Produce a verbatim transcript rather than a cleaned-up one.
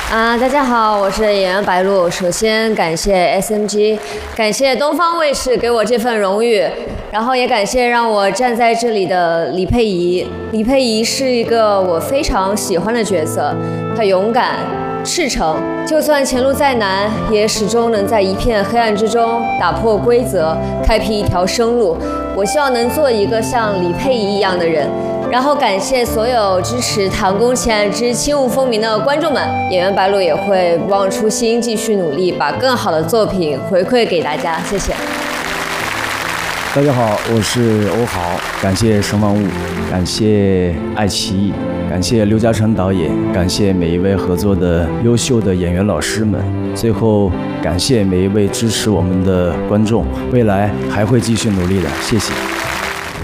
啊，大家好，我是演员白鹿。首先感谢 S M G， 感谢东方卫视给我这份荣誉，然后也感谢让我站在这里的李佩仪。李佩仪是一个我非常喜欢的角色，她勇敢、赤诚，就算前路再难，也始终能在一片黑暗之中打破规则，开辟一条生路。我希望能做一个像李佩仪一样的人。然后感谢所有支持《唐宫奇案之轻舞风鸣》的观众们，演员白鹿也会不忘初心，继续努力，把更好的作品回馈给大家。谢谢。 大家好，我是欧豪，感谢神万物，感谢爱奇艺，感谢刘嘉诚导演，感谢每一位合作的优秀的演员老师们，最后感谢每一位支持我们的观众，未来还会继续努力的，谢谢。